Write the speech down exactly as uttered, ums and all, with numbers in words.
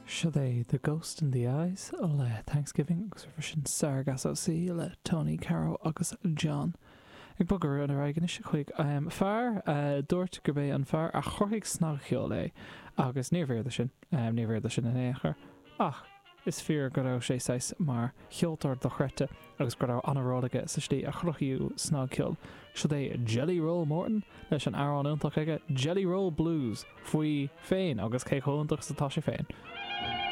Siad The Ghost in the Eyes le Thanksgiving agus fu sin Sargas ó sí le Tony, Caro agus John. Ag bugur an aigeis chuig um, fear uh, dúirt gur bé an fear a chorthaigh snagchiol é agus níomhhéir sin um, níomhhéir sin in éair. Ach, is fear go raibh sé seis mar cheoltar do chreite agus go raibh anarálaige sa slí a chruchiú snagchiol. Siad é Jelly Roll Morton leis an árán iontach aige Jelly Roll Blues faoi féin agus cé chóntaach sa tá sé féin.